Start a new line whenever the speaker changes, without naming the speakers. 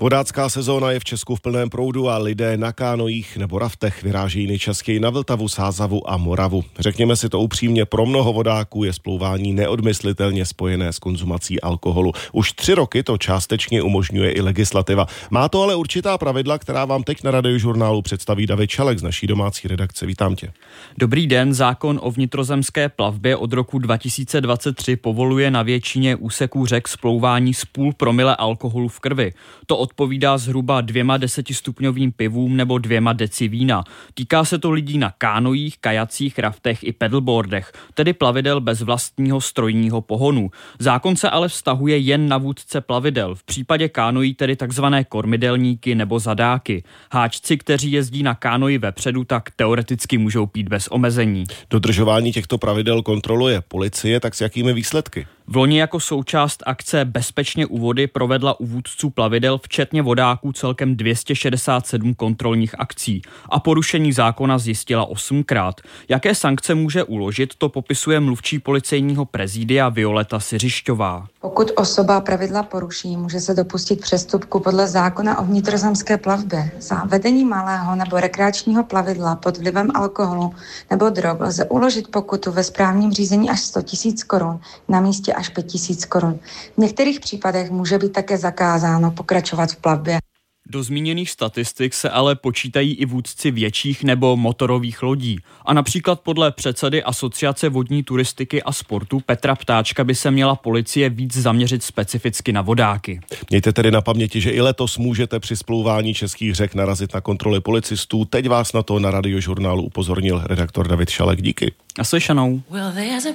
Vodácká sezóna je v Česku v plném proudu a lidé na kánojích nebo raftech vyrážejí nejčastěji na Vltavu, Sázavu a Moravu. Řekněme si to upřímně, pro mnoho vodáků je splouvání neodmyslitelně spojené s konzumací alkoholu. Už 3 roky to částečně umožňuje i legislativa. Má to ale určitá pravidla, která vám teď na Radiožurnálu představí David Šalek z naší domácí redakce. Vítám tě.
Dobrý den, zákon o vnitrozemské plavbě od roku 2023 povoluje na většině úseků řek splouvání z 0,5 promile alkoholu v krvi. To odpovídá zhruba 2 desetistupňovým pivům nebo 2 deci vína. Týká se to lidí na kánojích, kajacích, raftech i pedalboardech, tedy plavidel bez vlastního strojního pohonu. Zákon se ale vztahuje jen na vůdce plavidel, v případě kánojí tedy takzvané kormidelníky nebo zadáky. Háčci, kteří jezdí na kánoji vepředu, tak teoreticky můžou pít bez omezení.
Dodržování těchto pravidel kontroluje policie, tak s jakými výsledky?
Vloni jako součást akce Bezpečně u vody provedla u vůdců plavidel včetně vodáků celkem 267 kontrolních akcí a porušení zákona zjistila 8krát. Jaké sankce může uložit, to popisuje mluvčí policejního prezidia Violeta Siřišťová.
Pokud osoba pravidla poruší, může se dopustit přestupku podle zákona o vnitrozemské plavbě. Za vedení malého nebo rekreačního plavidla pod vlivem alkoholu nebo drog lze uložit pokutu ve správním řízení až 100 000 korun, na místě až 5 000 korun. V některých případech může být také zakázáno pokračovat v plavbě.
Do zmíněných statistik se ale počítají i vůdci větších nebo motorových lodí. A například podle předsedy Asociace vodní turistiky a sportu Petra Ptáčka by se měla policie víc zaměřit specificky na vodáky.
Mějte tedy na paměti, že i letos můžete při splouvání českých řek narazit na kontroly policistů. Teď vás na to na Radiožurnálu upozornil redaktor David Šalek. Díky.
Naslyšenou.